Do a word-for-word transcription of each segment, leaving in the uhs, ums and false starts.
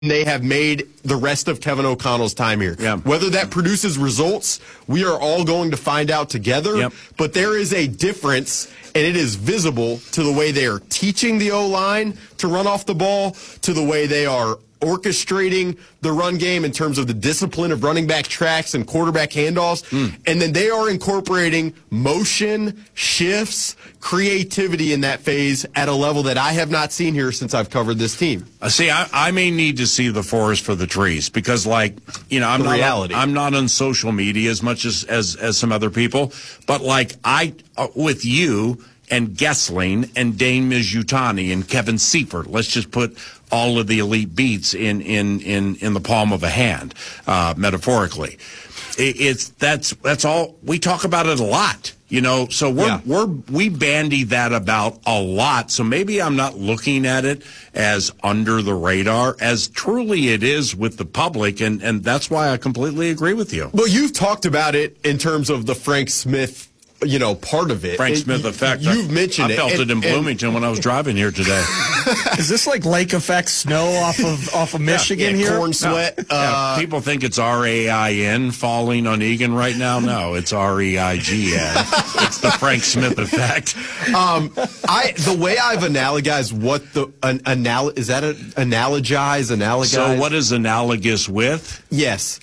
they have made the rest of Kevin O'Connell's time here. Yeah. Whether that produces results, we are all going to find out together. Yep. But there is a difference, and it is visible to the way they are teaching the O-line to run off the ball, to the way they are orchestrating the run game in terms of the discipline of running back tracks and quarterback handoffs. Mm. And then they are incorporating motion, shifts, creativity in that phase at a level that I have not seen here since I've covered this team. Uh, see, I, I may need to see the forest for the trees because, like, you know, I'm the not reality. I'm not on social media as much as as, as some other people, but like I uh, with you and Gessling and Dane Mizutani and Kevin Seifert. Let's just put all of the elite beats in in in, in the palm of a hand, uh, metaphorically. It, it's that's that's all we talk about it a lot. You know, so we're, yeah. we're, we bandy that about a lot. So maybe I'm not looking at it as under the radar, as truly it is with the public. And, and that's why I completely agree with you. Well, you've talked about it in terms of the Frank Smith, you know, part of it. Frank and Smith effect. You've mentioned I it. felt and, it in Bloomington and, when I was driving here today. Is this like lake effect snow off of off of Michigan yeah, here? Corn sweat. No. Uh, yeah, people think it's R A I N falling on Egan right now. No, it's R E I G N. It's the Frank Smith effect. Um, I the way I've analogized what the an, anal is that an analogize analogize. So what is analogous with? Yes,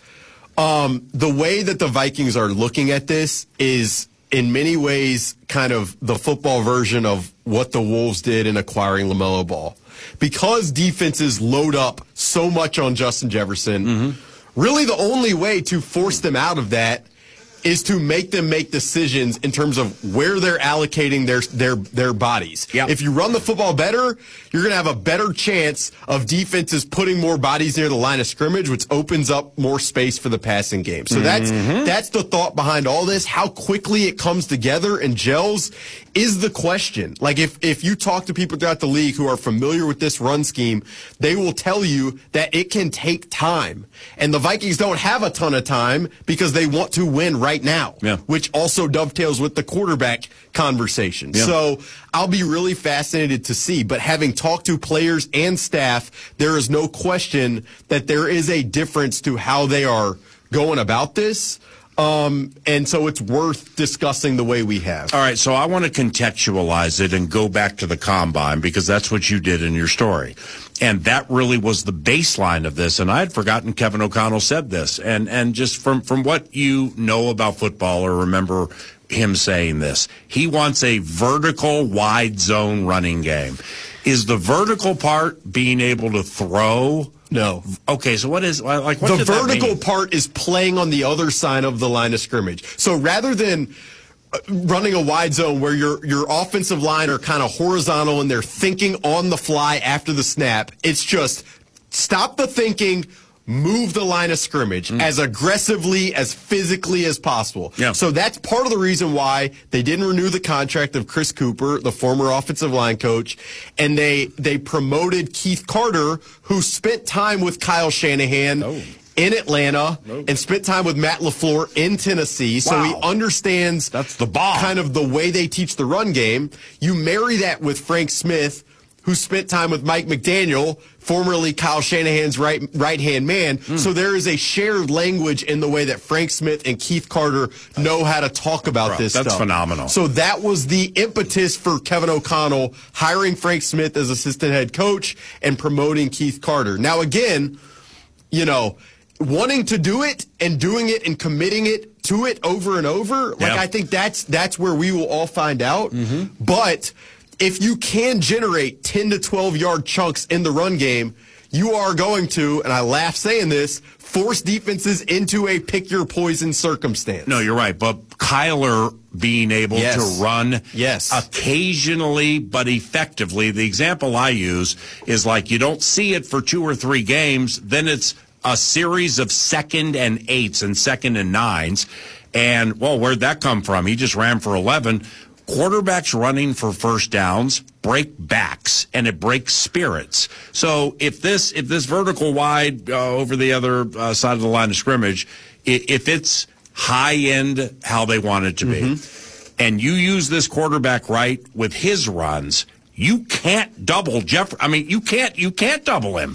um, the way that the Vikings are looking at this is in many ways kind of the football version of what the Wolves did in acquiring LaMelo Ball. Because defenses load up so much on Justin Jefferson, mm-hmm. really the only way to force them out of that is to make them make decisions in terms of where they're allocating their their their bodies. Yep. If you run the football better, you're going to have a better chance of defenses putting more bodies near the line of scrimmage, which opens up more space for the passing game. So mm-hmm. that's that's the thought behind all this. How quickly it comes together and gels is the question. Like if if you talk to people throughout the league who are familiar with this run scheme, they will tell you that it can take time. And the Vikings don't have a ton of time because they want to win right now, yeah. which also dovetails with the quarterback conversation. Yeah. So I'll be really fascinated to see. But having talked to players and staff, there is no question that there is a difference to how they are going about this. Um, and so it's worth discussing the way we have. All right, so I want to contextualize it and go back to the combine because that's what you did in your story. And that really was the baseline of this. And I had forgotten Kevin O'Connell said this. And and just from, from what you know about football or remember him saying this, he wants a vertical wide zone running game. Is the vertical part being able to throw? No. Okay, so what is like what the did that vertical mean? part is playing on the other side of the line of scrimmage. So rather than running a wide zone where your your offensive line are kind of horizontal and they're thinking on the fly after the snap, it's just stop the thinking, move the line of scrimmage mm. as aggressively, as physically as possible. Yeah. So that's part of the reason why they didn't renew the contract of Chris Cooper, the former offensive line coach, and they they promoted Keith Carter, who spent time with Kyle Shanahan oh. in Atlanta oh. and spent time with Matt LaFleur in Tennessee. So wow. he understands that's the bomb. kind of the way they teach the run game. You marry that with Frank Smith, who spent time with Mike McDaniel, formerly Kyle Shanahan's right right-hand man. Mm. So there is a shared language in the way that Frank Smith and Keith Carter know how to talk about Bro, this that's stuff. That's phenomenal. So that was the impetus for Kevin O'Connell hiring Frank Smith as assistant head coach and promoting Keith Carter. Now, again, you know, wanting to do it and doing it and committing it to it over and over, like yeah. I think that's that's where we will all find out. Mm-hmm. But if you can generate ten to twelve yard chunks in the run game, you are going to, and I laugh saying this, force defenses into a pick your poison circumstance. No, you're right. But Kyler being able yes. to run yes. occasionally but effectively, the example I use is like you don't see it for two or three games, then it's a series of second and eights and second and nines. And, well, where'd that come from? He just ran for eleven. Quarterbacks running for first downs break backs, and it breaks spirits. So if this if this vertical wide uh, over the other uh, side of the line of scrimmage, if it's high end how they want it to mm-hmm. be, and you use this quarterback right with his runs, you can't double Jeff. I mean, you can't you can't double him.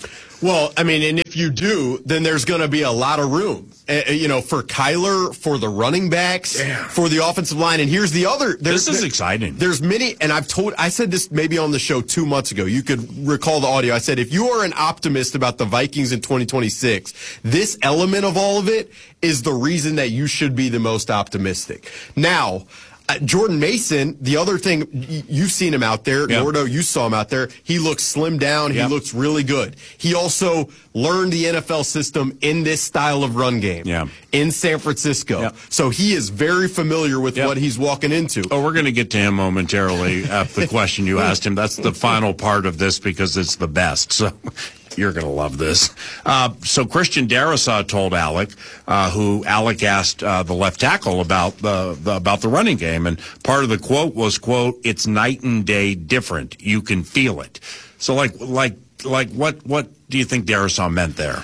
Well, I mean, and if you do, then there's going to be a lot of room, uh, you know, for Kyler, for the running backs, yeah. for the offensive line. And here's the other. This is there, exciting. There's many, and I've told, I said this maybe on the show two months ago. You could recall the audio. I said, if you are an optimist about the Vikings in twenty twenty-six, this element of all of it is the reason that you should be the most optimistic. Now, Uh, Jordan Mason, the other thing, y- you've seen him out there. Yep. Nordo, you saw him out there. He looks slimmed down. Yep. He looks really good. He also learned the N F L system in this style of run game yeah. in San Francisco. Yep. So he is very familiar with yep. what he's walking into. Oh, we're going to get to him momentarily after the question you asked him. That's the final part of this because it's the best. So you're going to love this. Uh, so Christian Darrisaw told Alec, uh, who Alec asked uh, the left tackle about the, the about the running game, and part of the quote was, "quote It's night and day different. You can feel it." So, like, like, like, what what do you think Darrisaw meant there?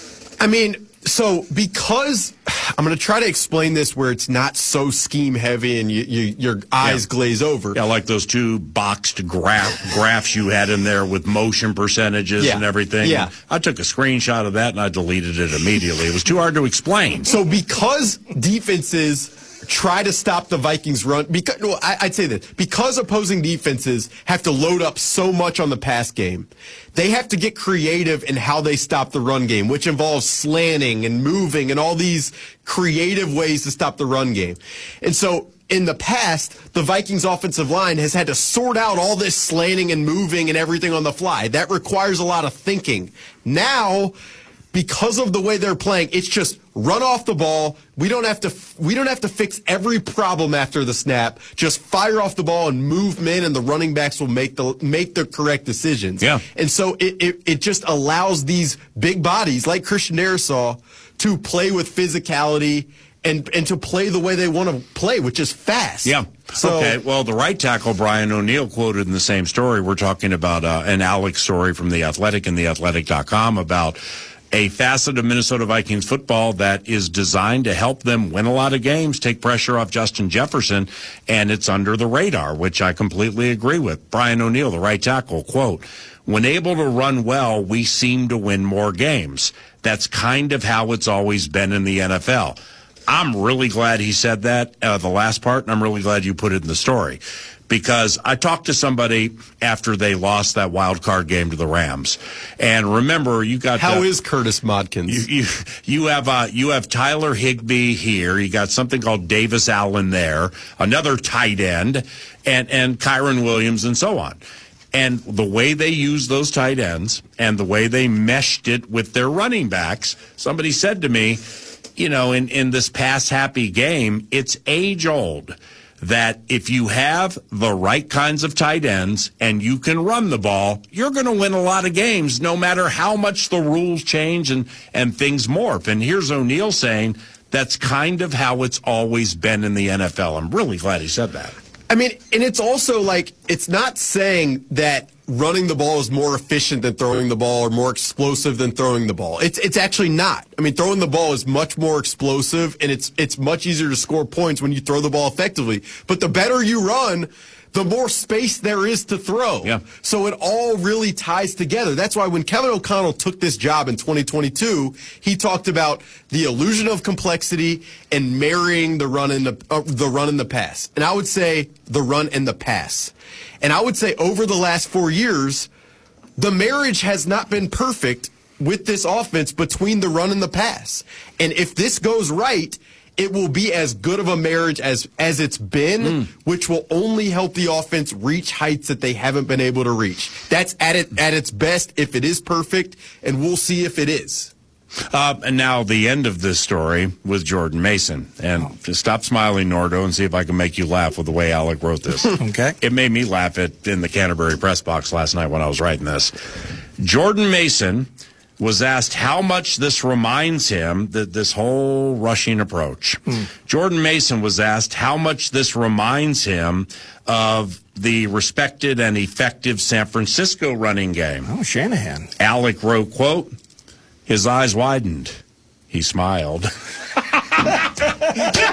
I mean, so because I'm going to try to explain this where it's not so scheme heavy and you, you, your eyes yeah. glaze over. Yeah, like those two boxed graph, graphs you had in there with motion percentages yeah. and everything. Yeah. I took a screenshot of that and I deleted it immediately. It was too hard to explain. So because defenses try to stop the Vikings run, because no, I, I'd say this, because opposing defenses have to load up so much on the pass game, they have to get creative in how they stop the run game, which involves slanting and moving and all these creative ways to stop the run game. And so in the past, the Vikings offensive line has had to sort out all this slanting and moving and everything on the fly. That requires a lot of thinking. Now, because of the way they're playing, it's just run off the ball. We don't have to we don't have to fix every problem after the snap. Just fire off the ball and move men, and the running backs will make the make the correct decisions. Yeah. And so it, it, it just allows these big bodies like Christian Darrisaw to play with physicality and and to play the way they want to play, which is fast. Yeah. So, okay. Well, the right tackle, Brian O'Neill, quoted in the same story. We're talking about uh, an Alex story from The Athletic and the athletic dot com about a facet of Minnesota Vikings football that is designed to help them win a lot of games, take pressure off Justin Jefferson, and it's under the radar, which I completely agree with. Brian O'Neill, the right tackle, quote, "When able to run well, we seem to win more games. That's kind of how it's always been in the N F L." I'm really glad he said that, uh, the last part, and I'm really glad you put it in the story. Because I talked to somebody after they lost that wild card game to the Rams, and remember, you got how the, is Curtis Modkins? You you, you have uh, you have Tyler Higbee here. You got something called Davis Allen there, another tight end, and and Kyron Williams, and so on. And the way they use those tight ends and the way they meshed it with their running backs, somebody said to me, you know, in in this pass happy game, it's age old that if you have the right kinds of tight ends and you can run the ball, you're going to win a lot of games no matter how much the rules change and, and things morph. And here's O'Neill saying that's kind of how it's always been in the N F L. I'm really glad he said that. I mean, and it's also like, it's not saying that running the ball is more efficient than throwing the ball or more explosive than throwing the ball. It's it's actually not. I mean, throwing the ball is much more explosive, and it's it's much easier to score points when you throw the ball effectively. But the better you run, the more space there is to throw. Yeah. So it all really ties together. That's why when Kevin O'Connell took this job in twenty twenty-two, he talked about the illusion of complexity and marrying the run and the uh, the run and the pass. And I would say the run and the pass. And I would say over the last four years, the marriage has not been perfect with this offense between the run and the pass. And if this goes right, it will be as good of a marriage as as it's been, mm. which will only help the offense reach heights that they haven't been able to reach. That's at it at its best if it is perfect, and we'll see if it is. Uh, and now the end of this story with Jordan Mason. And oh. just stop smiling, Nordo, and see if I can make you laugh with the way Alec wrote this. Okay. It made me laugh at, in the Canterbury press box last night when I was writing this. Jordan Mason was asked how much this reminds him, that this whole rushing approach. Hmm. Jordan Mason was asked how much this reminds him of the respected and effective San Francisco running game. Oh, Shanahan. Alec wrote, quote, "His eyes widened. He smiled."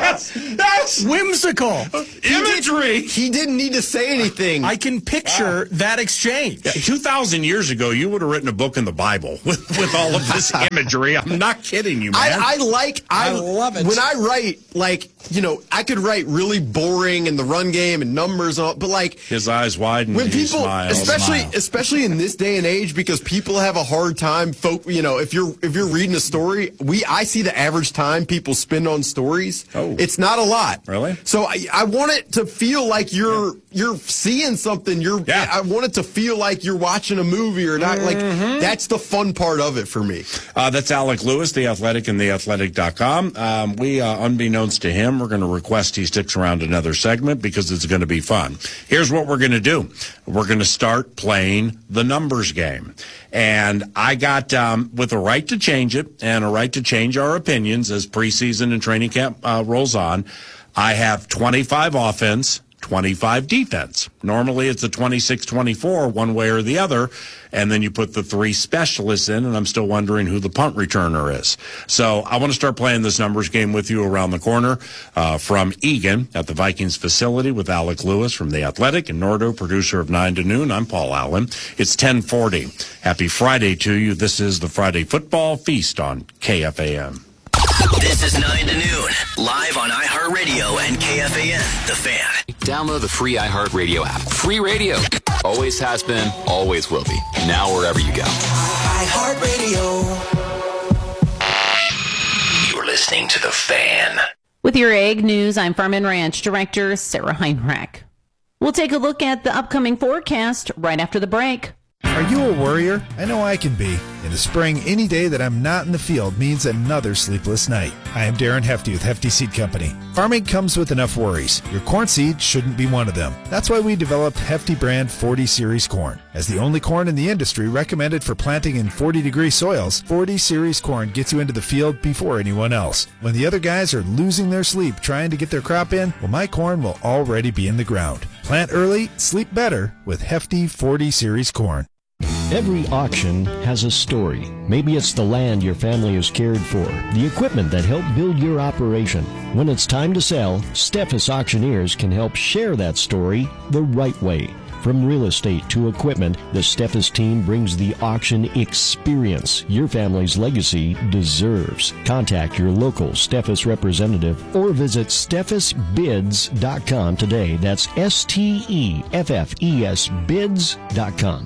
Yes, yes. Whimsical. Imagery. He didn't need to say anything. I can picture that exchange. two thousand years ago, you would have written a book in the Bible with, with all of this imagery. I'm not kidding you, man. I, I like. I, I love it. When I write, like, you know, I could write really boring in the run game and numbers and all, but like his eyes widen. when he people, smiles. especially Smile. especially in this day and age, because people have a hard time. Folk, you know, if you're if you're reading a story, we I see the average time people spend on stories. Oh. It's not a lot. Really? So I, I want it to feel like you're yeah. you're seeing something. You're. Yeah. I want it to feel like you're watching a movie or not. Mm-hmm. Like that's the fun part of it for me. Uh, that's Alec Lewis, The Athletic, and the athletic dot com. Um, we, uh, unbeknownst to him, we're going to request he sticks around another segment because it's going to be fun. Here's what we're going to do. We're going to start playing the numbers game. And I got, um, with a right to change it and a right to change our opinions as preseason and training camp uh, rolls on, I have twenty-five offense, twenty-five defense. Normally it's a twenty-six twenty-four one way or the other, and then you put the three specialists in, and I'm still wondering who the punt returner is. So I want to start playing this numbers game with you around the corner uh, from Eagan at the Vikings facility with Alec Lewis from The Athletic and Nordo, producer of nine to noon. I'm Paul Allen. It's ten forty. Happy Friday to you. This is the Friday Football Feast on K F A M. This is nine to noon, live on iHeartRadio and K F A N, The Fan. Download the free iHeartRadio app. Free radio. Always has been, always will be. Now wherever you go. iHeartRadio. You're listening to The Fan. With your Ag News, I'm Farm and Ranch Director Sarah Heinrich. We'll take a look at the upcoming forecast right after the break. Are you a worrier? I know I can be. In the spring, any day that I'm not in the field means another sleepless night. I am Darren Hefty with Hefty Seed Company. Farming comes with enough worries. Your corn seed shouldn't be one of them. That's why we developed Hefty brand forty series corn. As the only corn in the industry recommended for planting in forty degree soils, forty series corn gets you into the field before anyone else. When the other guys are losing their sleep trying to get their crop in, well, my corn will already be in the ground. Plant early, sleep better with Hefty forty series corn. Every auction has a story. Maybe it's the land your family has cared for, the equipment that helped build your operation. When it's time to sell, Steffes Auctioneers can help share that story the right way. From real estate to equipment, the Steffes team brings the auction experience your family's legacy deserves. Contact your local Steffes representative or visit steffes bids dot com today. That's S T E F F E S bids dot com.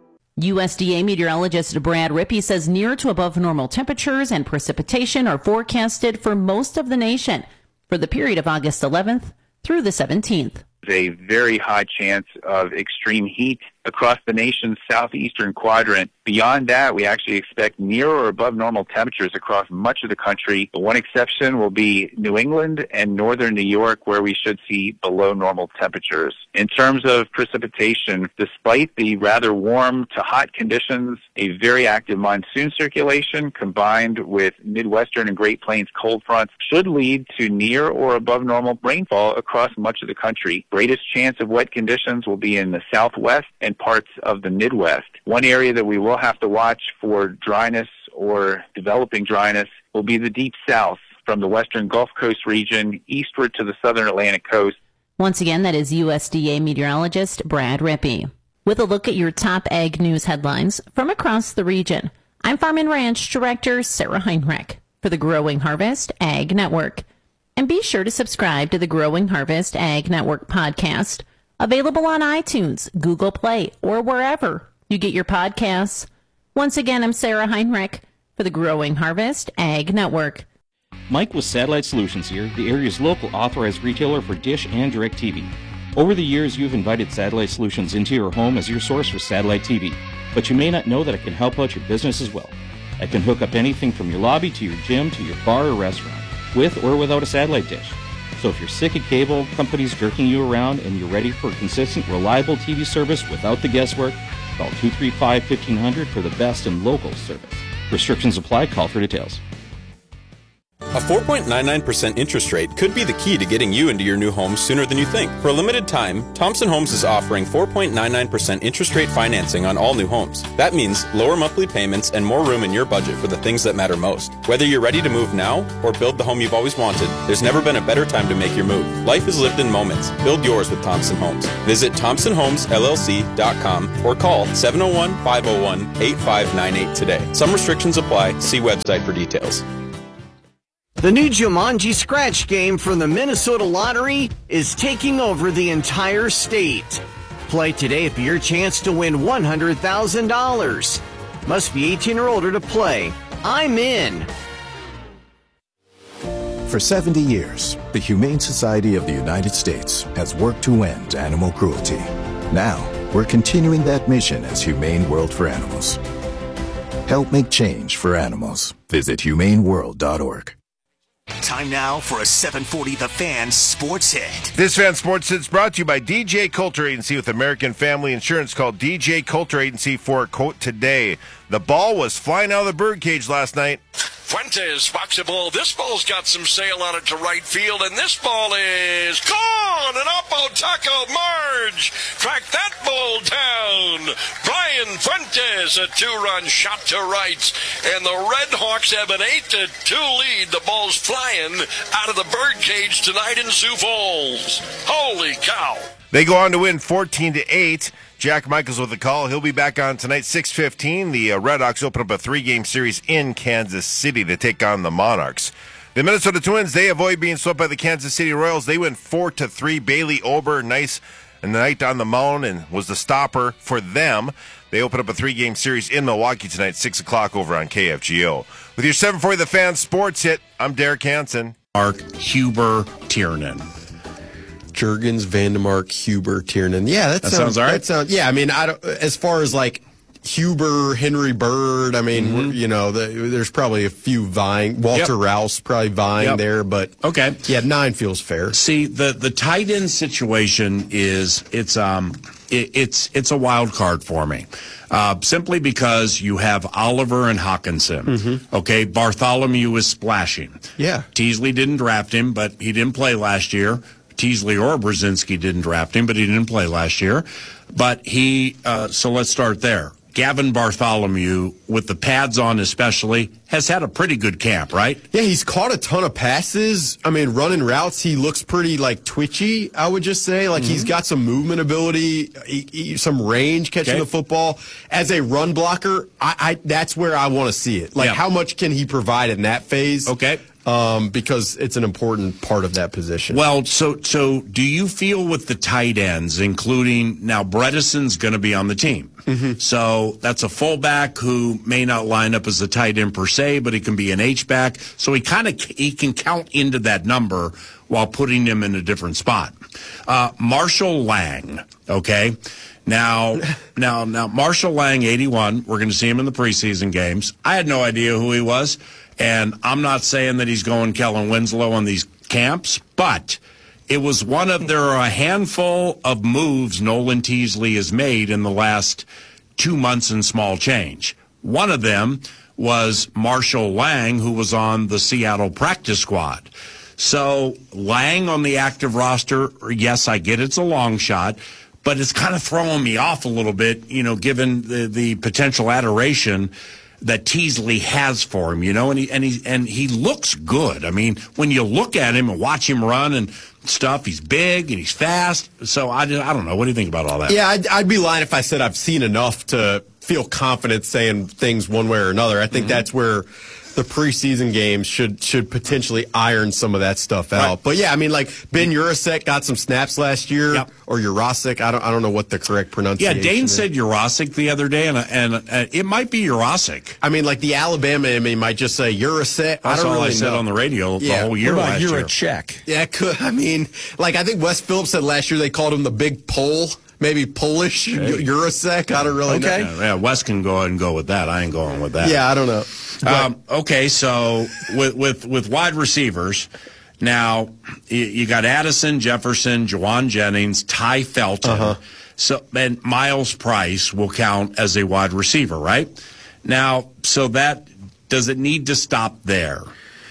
U S D A meteorologist Brad Rippey says near to above normal temperatures and precipitation are forecasted for most of the nation for the period of August eleventh through the seventeenth. A very high chance of extreme heat across the nation's southeastern quadrant. Beyond that, we actually expect near or above normal temperatures across much of the country. The one exception will be New England and northern New York, where we should see below normal temperatures. In terms of precipitation, despite the rather warm to hot conditions, a very active monsoon circulation combined with Midwestern and Great Plains cold fronts should lead to near or above normal rainfall across much of the country. Greatest chance of wet conditions will be in the southwest and parts of the Midwest. One area that we will have to watch for dryness or developing dryness will be the deep south from the western Gulf Coast region eastward to the southern Atlantic coast. Once again, that is U S D A meteorologist Brad Rippey. With a look at your top ag news headlines from across the region, I'm Farm and Ranch Director Sarah Heinrich for the Growing Harvest Ag Network. And be sure to subscribe to the Growing Harvest Ag Network podcast, available on iTunes, Google Play, or wherever you get your podcasts. Once again, I'm Sarah Heinrich for the Growing Harvest Ag Network. Mike with Satellite Solutions here, the area's local authorized retailer for Dish and DirecTV. Over the years, you've invited Satellite Solutions into your home as your source for satellite T V, but you may not know that it can help out your business as well. It can hook up anything from your lobby to your gym to your bar or restaurant, with or without a satellite dish. So if you're sick of cable companies jerking you around and you're ready for a consistent, reliable T V service without the guesswork, call two three five, fifteen hundred for the best in local service. Restrictions apply. Call for details. A four point nine nine percent interest rate could be the key to getting you into your new home sooner than you think. For a limited time, Thompson Homes is offering four point nine nine percent interest rate financing on all new homes. That means lower monthly payments and more room in your budget for the things that matter most. Whether you're ready to move now or build the home you've always wanted, there's never been a better time to make your move. Life is lived in moments. Build yours with Thompson Homes. Visit thompson homes l l c dot com or call seven oh one, five oh one, eight five nine eight today. Some restrictions apply. See website for details. The new Jumanji Scratch game from the Minnesota Lottery is taking over the entire state. Play today for your chance to win one hundred thousand dollars. Must be eighteen or older to play. I'm in. For seventy years, the Humane Society of the United States has worked to end animal cruelty. Now, we're continuing that mission as Humane World for Animals. Help make change for animals. Visit humane world dot org. Time now for a seven forty The Fan Sports Hit. This Fan Sports Hit is brought to you by D J Coulter Agency with American Family Insurance. Called D J Coulter Agency for a quote today. The ball was flying out of the birdcage last night. Fuentes box the ball. This ball's got some sail on it to right field, and this ball is gone. And up Otako Marge track that ball down. Brian Fuentes, a two-run shot to right, and the Red Hawks have an eight to two lead. The ball's flying out of the birdcage tonight in Sioux Falls. Holy cow! They go on to win fourteen to eight. Jack Michaels with the call. He'll be back on tonight, six fifteen. The uh, Red Hawks open up a three-game series in Kansas City to take on the Monarchs. The Minnesota Twins, they avoid being swept by the Kansas City Royals. They win four to three. Bailey Ober, nice night on the mound, and was the stopper for them. They open up a three-game series in Milwaukee tonight, six o'clock over on K F G O. With your seven forty The Fan Sports Hit, I'm Derek Hansen. Mark Huber Tiernan. Jurgens, Vandemark, Huber, Tiernan. Yeah, that, that sounds, sounds all right. That sounds, yeah, I mean, I don't, as far as like Huber, Henry Bird, I mean, mm-hmm. you know, the, there's probably a few vying. Walter yep. Rouse probably vying yep. there, but okay, yeah, nine feels fair. See, the the tight end situation is it's um it, it's it's a wild card for me. Uh, simply because you have Oliver and Hawkinson. Mm-hmm. Okay, Bartholomew is splashing. Yeah. Teasley didn't draft him, but he didn't play last year. Teasley or Brzezinski didn't draft him, but he didn't play last year. But he, uh, so let's start there. Gavin Bartholomew, with the pads on especially, has had a pretty good camp, right? Yeah, he's caught a ton of passes. I mean, running routes, he looks pretty, like, twitchy, I would just say. Like, mm-hmm. he's got some movement ability, he, he, some range catching okay. the football. As a run blocker, I, I that's where I want to see it. Like, yeah. how much can he provide in that phase? Okay. Um, because it's an important part of that position. Well, so so do you feel with the tight ends, including now Bredesen's going to be on the team. Mm-hmm. So that's a fullback who may not line up as a tight end per se, but he can be an H-back. So he kind of he can count into that number while putting him in a different spot. Uh, Marshall Lang, okay? Now, now, now, Marshall Lang, eighty-one. We're going to see him in the preseason games. I had no idea who he was. And I'm not saying that he's going Kellen Winslow on these camps, but it was one of, there are a handful of moves Nolan Teasley has made in the last two months in small change. One of them was Marshall Lang, who was on the Seattle practice squad. So Lang on the active roster, yes, I get it's a long shot, but it's kind of throwing me off a little bit, you know, given the, the potential adoration that Teasley has for him, you know, and he and he and he looks good. I mean, when you look at him and watch him run and stuff, he's big and he's fast. So I, I don't know. What do you think about all that? Yeah, I'd, I'd be lying if I said I've seen enough to feel confident saying things one way or another. I think mm-hmm. that's where the preseason games should should potentially iron some of that stuff out. Right. But yeah, I mean, like Ben Urasek got some snaps last year, yep. or Urasek. I don't I don't know what the correct pronunciation. Yeah, Dane is. said Urasek the other day, and and uh, it might be Urasek. I mean, like the Alabama in me might just say Urasek. I don't really all I said know. on the radio yeah. the whole year. What about last Ura check? Yeah, could I mean, like I think Wes Phillips said last year they called him the Big Pole. Maybe Polish, okay. Urasek. I don't really okay. know. Yeah, yeah, Wes can go ahead and go with that. I ain't going with that. Yeah, I don't know. Um, okay, so with, with with wide receivers, now you, you got Addison, Jefferson, Juwan Jennings, Ty Felton. Uh-huh. So and Miles Price will count as a wide receiver, right? Now, so that does it need to stop there?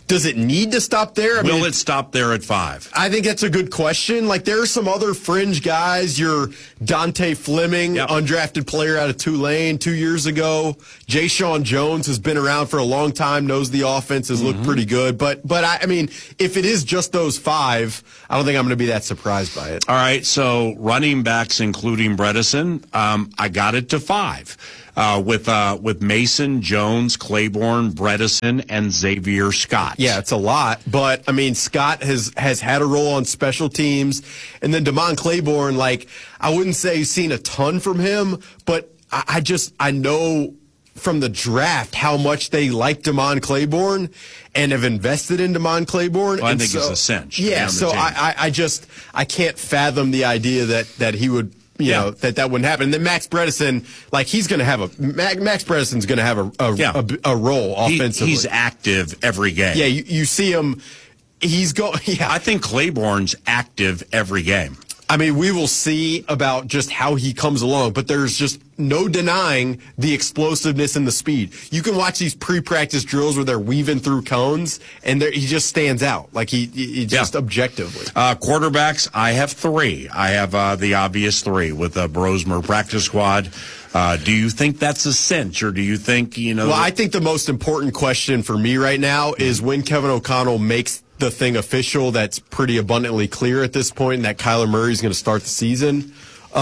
Does it need to stop there? I Will mean, it stop there at five? I think that's a good question. Like, there are some other fringe guys. Your Dante Fleming, Yep. undrafted player out of Tulane two years ago. Jay Sean Jones has been around for a long time, knows the offense, has looked pretty good. But, but I, I mean, if it is just those five, I don't think I'm going to be that surprised by it. All right, so running backs, including Bredesen, um, I got it to five. Uh, with uh, with Mason, Jones, Claiborne, Bredesen, and Xavier Scott. Yeah, it's a lot, but I mean, Scott has has had a role on special teams, and then Damon Claiborne. Like, I wouldn't say you've seen a ton from him, but I, I just I know from the draft how much they like Damon Claiborne and have invested in Damon Claiborne. Well, I and think so, it's a cinch. Yeah, down the so team. I, I I just I can't fathom the idea that that he would. You Yeah. know, that that wouldn't happen. And then Max Bredesen, like, he's going to have a Max, Max Bredesen's going to have a a, Yeah. a a role He- offensively. he's active every game. Yeah, you, you see him. He's go. Yeah, I think Claiborne's active every game. I mean, we will see about just how he comes along, but there's just no denying the explosiveness and the speed. You can watch these pre-practice drills where they're weaving through cones, and they're- he just stands out. Like, he, he just objectively. Uh, quarterbacks, I have three. I have uh, the obvious three with the Brosmer practice squad. Uh, do you think that's a cinch, or do you think, you know... Well, I think the most important question for me right now is when Kevin O'Connell makes the thing official that's pretty abundantly clear at this point, that Kyler Murray is going to start the season.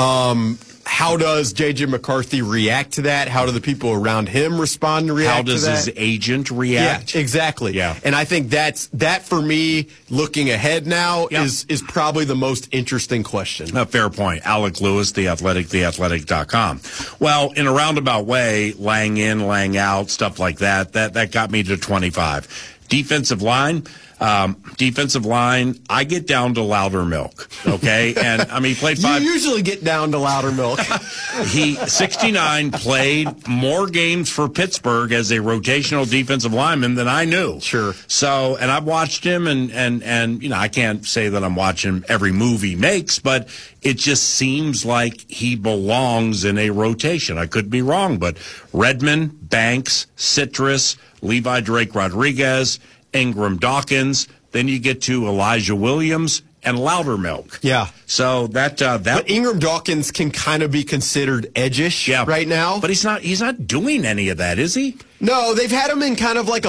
Um, how does J J McCarthy react to that? How do the people around him respond and react How does to that? his agent react? Yeah, exactly. Yeah. And I think that's that for me, looking ahead now, Yeah. is is probably the most interesting question. A fair point. Alec Lewis, The Athletic, the athletic dot com. Well, in a roundabout way, Lang in, Lang out, stuff like that, that, that got me to twenty-five. Defensive line. Um, defensive line, I get down to Loudermilk, okay? And, I mean, he played five. You usually get down to Loudermilk. He, sixty-nine, played more games for Pittsburgh as a rotational defensive lineman than I knew. Sure. So, and I've watched him, and, and, and you know, I can't say that I'm watching every move he makes, but it just seems like he belongs in a rotation. I could be wrong, but Redmond, Banks, Citrus, Levi Drake Rodriguez, Ingram Dawkins, then you get to Elijah Williams and Loudermilk. Yeah. So that uh, that But Ingram Dawkins can kind of be considered edgish yeah. right now. But he's not he's not doing any of that, is he? No, they've had him in kind of like a